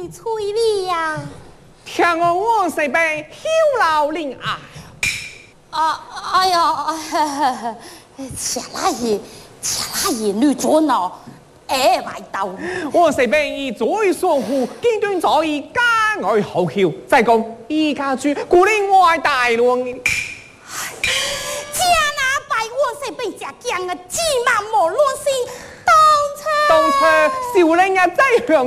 去催你呀？ 听我这边休劳令啊！ 哎呀，切拉爷，你做闹，外道。 我这边以作为所护，坚断在以家外好口。再讲一家主，故令外大乱。 加拿大我这边只讲啊，芝麻莫乱心， 当初少令也在向。